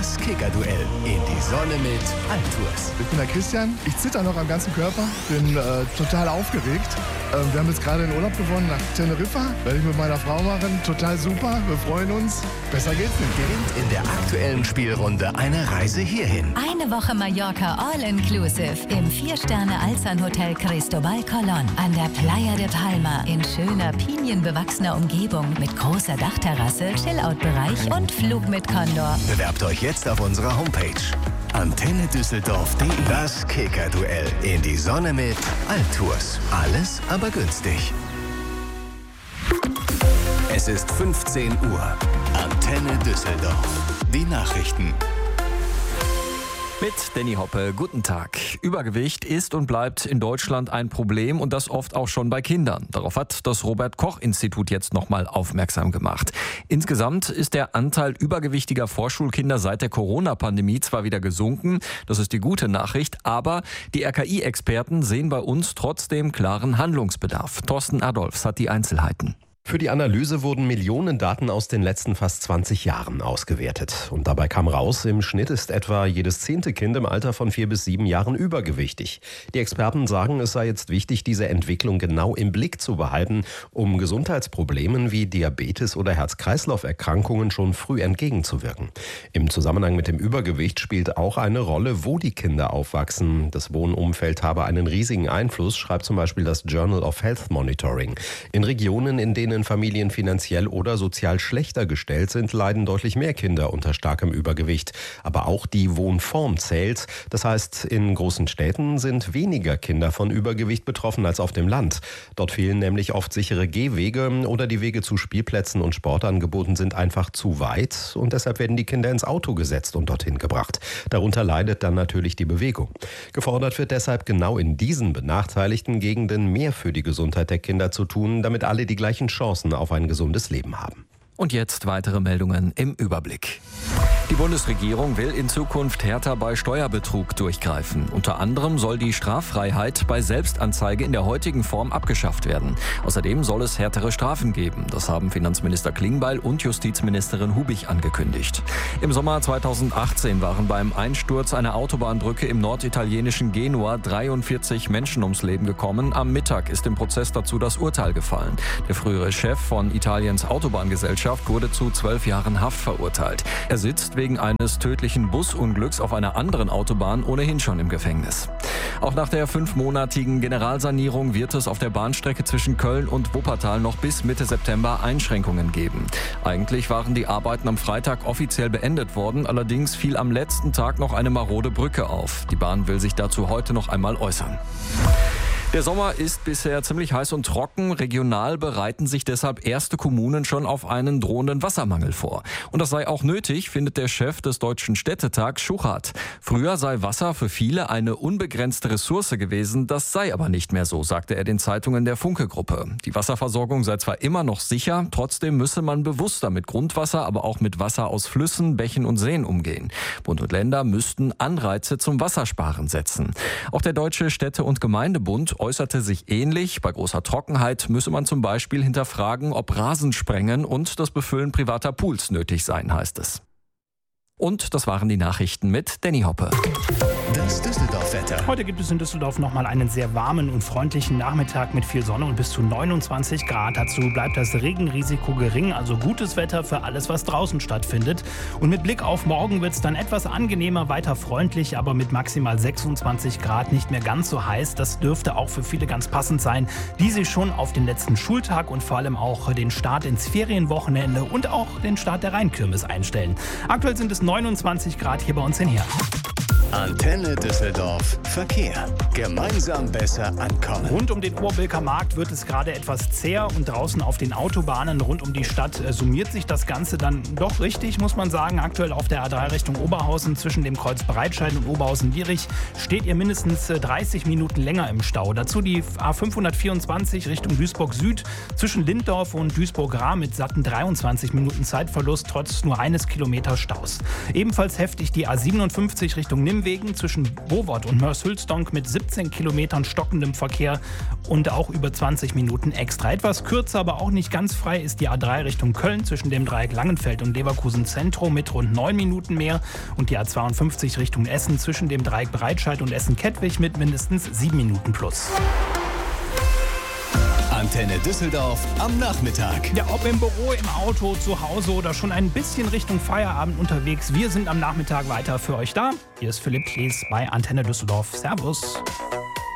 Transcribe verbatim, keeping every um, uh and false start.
Das Kicker-Duell in die Sonne mit Altours. Ich bin der Christian, ich zitter noch am ganzen Körper, bin äh, total aufgeregt. Ähm, wir haben jetzt gerade den Urlaub gewonnen nach Teneriffa, werde ich mit meiner Frau machen, total super, wir freuen uns, besser geht's nicht. Gewinnt in der aktuellen Spielrunde eine Reise hierhin. Eine Woche Mallorca All-Inclusive im Vier-Sterne-Alzan-Hotel Cristobal Colón an der Playa de Palma in schöner, pinienbewachsener Umgebung mit großer Dachterrasse, Chillout-Bereich und Flug mit Condor. Bewerbt euch jetzt auf unserer Homepage antenne düsseldorf punkt de. Das Kicker-Duell in die Sonne mit Altours. Alles, aber günstig. Es ist fünfzehn Uhr. Antenne Düsseldorf. Die Nachrichten. Mit Danny Hoppe, guten Tag. Übergewicht ist und bleibt in Deutschland ein Problem und das oft auch schon bei Kindern. Darauf hat das Robert-Koch-Institut jetzt nochmal aufmerksam gemacht. Insgesamt ist der Anteil übergewichtiger Vorschulkinder seit der Corona-Pandemie zwar wieder gesunken, das ist die gute Nachricht, aber die R K I-Experten sehen bei uns trotzdem klaren Handlungsbedarf. Thorsten Adolfs hat die Einzelheiten. Für die Analyse wurden Millionen Daten aus den letzten fast zwanzig Jahren ausgewertet. Und dabei kam raus, im Schnitt ist etwa jedes zehnte Kind im Alter von vier bis sieben Jahren übergewichtig. Die Experten sagen, es sei jetzt wichtig, diese Entwicklung genau im Blick zu behalten, um Gesundheitsproblemen wie Diabetes oder Herz-Kreislauf-Erkrankungen schon früh entgegenzuwirken. Im Zusammenhang mit dem Übergewicht spielt auch eine Rolle, wo die Kinder aufwachsen. Das Wohnumfeld habe einen riesigen Einfluss, schreibt zum Beispiel das Journal of Health Monitoring. In Regionen, in denen Familien finanziell oder sozial schlechter gestellt sind, leiden deutlich mehr Kinder unter starkem Übergewicht. Aber auch die Wohnform zählt. Das heißt, in großen Städten sind weniger Kinder von Übergewicht betroffen als auf dem Land. Dort fehlen nämlich oft sichere Gehwege oder die Wege zu Spielplätzen und Sportangeboten sind einfach zu weit und deshalb werden die Kinder ins Auto gesetzt und dorthin gebracht. Darunter leidet dann natürlich die Bewegung. Gefordert wird deshalb genau in diesen benachteiligten Gegenden mehr für die Gesundheit der Kinder zu tun, damit alle die gleichen Chancen auf ein gesundes Leben haben. Und jetzt weitere Meldungen im Überblick. Die Bundesregierung will in Zukunft härter bei Steuerbetrug durchgreifen. Unter anderem soll die Straffreiheit bei Selbstanzeige in der heutigen Form abgeschafft werden. Außerdem soll es härtere Strafen geben. Das haben Finanzminister Klingbeil und Justizministerin Hubig angekündigt. Im Sommer zweitausendachtzehn waren beim Einsturz einer Autobahnbrücke im norditalienischen Genua dreiundvierzig Menschen ums Leben gekommen. Am Mittag ist im Prozess dazu das Urteil gefallen. Der frühere Chef von Italiens Autobahngesellschaft wurde zu zwölf Jahren Haft verurteilt. Er sitzt wegen eines tödlichen Busunglücks auf einer anderen Autobahn ohnehin schon im Gefängnis. Auch nach der fünfmonatigen Generalsanierung wird es auf der Bahnstrecke zwischen Köln und Wuppertal noch bis Mitte September Einschränkungen geben. Eigentlich waren die Arbeiten am Freitag offiziell beendet worden, allerdings fiel am letzten Tag noch eine marode Brücke auf. Die Bahn will sich dazu heute noch einmal äußern. Der Sommer ist bisher ziemlich heiß und trocken. Regional bereiten sich deshalb erste Kommunen schon auf einen drohenden Wassermangel vor. Und das sei auch nötig, findet der Chef des Deutschen Städtetags Schuchart. Früher sei Wasser für viele eine unbegrenzte Ressource gewesen. Das sei aber nicht mehr so, sagte er den Zeitungen der Funke-Gruppe. Die Wasserversorgung sei zwar immer noch sicher, trotzdem müsse man bewusster mit Grundwasser, aber auch mit Wasser aus Flüssen, Bächen und Seen umgehen. Bund und Länder müssten Anreize zum Wassersparen setzen. Auch der Deutsche Städte- und Gemeindebund äußerte sich ähnlich. Bei großer Trockenheit müsse man zum Beispiel hinterfragen, ob Rasensprengen und das Befüllen privater Pools nötig seien, heißt es. Und das waren die Nachrichten mit Danny Hoppe. Das Düsseldorf-Wetter. Heute gibt es in Düsseldorf nochmal einen sehr warmen und freundlichen Nachmittag mit viel Sonne und bis zu neunundzwanzig Grad. Dazu bleibt das Regenrisiko gering, also gutes Wetter für alles, was draußen stattfindet. Und mit Blick auf morgen wird es dann etwas angenehmer, weiter freundlich, aber mit maximal sechsundzwanzig Grad nicht mehr ganz so heiß. Das dürfte auch für viele ganz passend sein, die sich schon auf den letzten Schultag und vor allem auch den Start ins Ferienwochenende und auch den Start der Rheinkirmes einstellen. Aktuell sind es neunundzwanzig Grad hier bei uns in Heer. Antenne Düsseldorf Verkehr. Gemeinsam besser ankommen. Rund um den Oberbilker Markt wird es gerade etwas zäher und draußen auf den Autobahnen rund um die Stadt äh, summiert sich das Ganze dann doch richtig, muss man sagen. Aktuell auf der A drei Richtung Oberhausen zwischen dem Kreuz Breitscheid und Oberhausen-Lierich steht ihr mindestens äh, dreißig Minuten länger im Stau. Dazu die A fünfhundertvierundzwanzig Richtung Duisburg Süd zwischen Linddorf und Duisburg-Rahm mit satten dreiundzwanzig Minuten Zeitverlust trotz nur eines Kilometer Staus. Ebenfalls heftig die A siebenundfünfzig Richtung Nimm Nebenwegen zwischen Bovot und Moers-Hülsdonk mit siebzehn Kilometern stockendem Verkehr und auch über zwanzig Minuten extra. Etwas kürzer, aber auch nicht ganz frei ist die A drei Richtung Köln zwischen dem Dreieck Langenfeld und Leverkusen Zentrum mit rund neun Minuten mehr und die A zweiundfünfzig Richtung Essen zwischen dem Dreieck Breitscheid und Essen-Kettwig mit mindestens sieben Minuten plus. Antenne Düsseldorf am Nachmittag. Ja, ob im Büro, im Auto, zu Hause oder schon ein bisschen Richtung Feierabend unterwegs, wir sind am Nachmittag weiter für euch da. Hier ist Philipp Klees bei Antenne Düsseldorf. Servus.